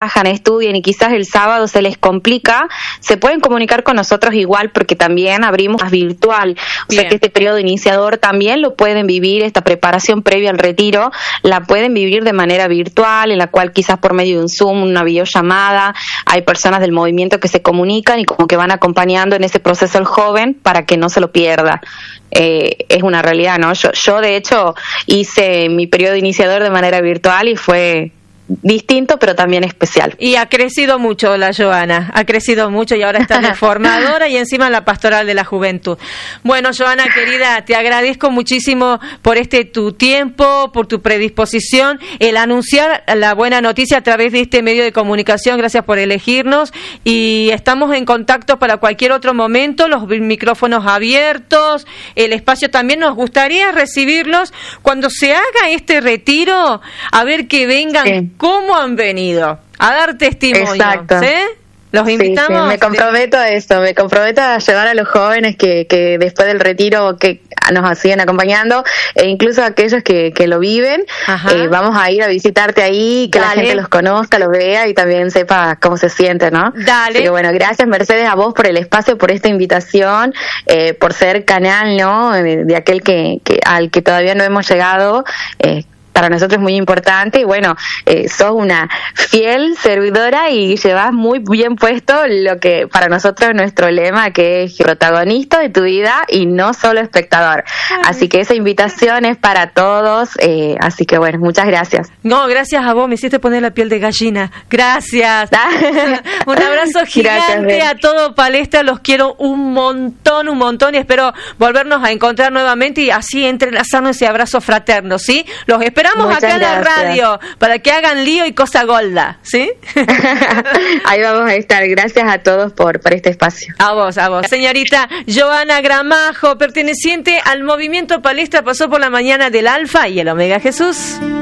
trabajan, estudian y quizás el sábado se les complica, se pueden comunicar con nosotros igual porque también abrimos virtual. O sea que este periodo iniciador también lo pueden vivir, esta preparación previa al retiro, la pueden vivir de manera virtual, en la cual quizás por medio de un Zoom, una videollamada, hay personas del movimiento que se comunican y como que van acompañando en ese proceso al joven para que no se lo pierda. Es una realidad, ¿no? Yo de hecho hice mi periodo iniciador de manera virtual y fue distinto pero también especial. Y ha crecido mucho la Joana, ha crecido mucho y ahora está de formadora y encima en la pastoral de la juventud. Bueno, Joana querida, te agradezco muchísimo por tu tiempo, por tu predisposición, el anunciar la buena noticia a través de este medio de comunicación. Gracias por elegirnos y estamos en contacto para cualquier otro momento, los micrófonos abiertos, el espacio también. Nos gustaría recibirlos cuando se haga este retiro, a ver que vengan. Sí. ¿Cómo han venido a dar testimonio? Exacto. ¿Sí? Los invitamos. Sí, me comprometo a eso, me comprometo a llevar a los jóvenes que después del retiro que nos siguen acompañando, e incluso a aquellos que lo viven. Vamos a ir a visitarte ahí, que la gente los conozca, los vea y también sepa cómo se siente, ¿no? Dale. Así que bueno, gracias Mercedes a vos por el espacio, por esta invitación, por ser canal, ¿no? De aquel al que todavía no hemos llegado. Para nosotros es muy importante y bueno, sos una fiel servidora y llevas muy bien puesto lo que para nosotros es nuestro lema, que es protagonista de tu vida y no solo espectador. Así que esa invitación es para todos, así que bueno, muchas gracias. No, gracias a vos, me hiciste poner la piel de gallina. Gracias. Un abrazo gigante gracias, a todo Palestra, los quiero un montón y espero volvernos a encontrar nuevamente y así entrelazarnos ese abrazo fraterno, ¿sí? Los esperamos. Muchas acá en la radio para que hagan lío y cosa golda, ¿sí? Ahí vamos a estar. Gracias a todos por este espacio. A vos. Señorita Joana Gramajo, perteneciente al Movimiento Palestra, pasó por la mañana del Alfa y el Omega Jesús.